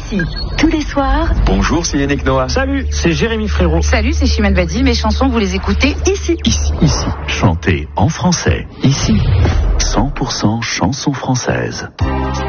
Ici, tous les soirs. Bonjour, c'est Yannick Noah. Salut, c'est Jérémy Frérot. Salut, c'est Chimène Badi. Mes chansons, vous les écoutez ici. Ici. Chantez en français. Ici. 100% chansons françaises.